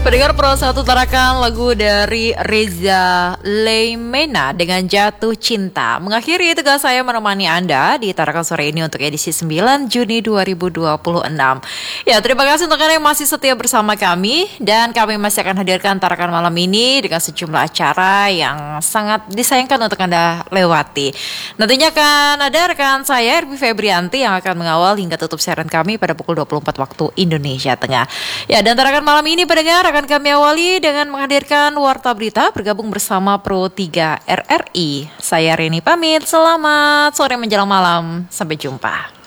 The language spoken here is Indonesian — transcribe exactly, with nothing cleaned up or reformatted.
Pendengar Pro satu tarakan lagu dari Reza Leimena dengan Jatuh Cinta. Mengakhiri tugas saya menemani Anda di Tarakan sore ini untuk edisi sembilan Juni dua ribu dua puluh enam. Ya, terima kasih untuk Anda yang masih setia bersama kami. Dan kami masih akan hadirkan Tarakan malam ini dengan sejumlah acara yang sangat disayangkan untuk Anda lewati. Nantinya akan ada rekan saya, Erbi Febrianti, yang akan mengawal hingga tutup siaran kami pada pukul dua puluh empat waktu Indonesia Tengah. Ya, dan Tarakan malam ini pendengar akan kami awali dengan menghadirkan Warta Berita bergabung bersama Pro tiga R R I. Saya Reni pamit, selamat sore menjelang malam, sampai jumpa.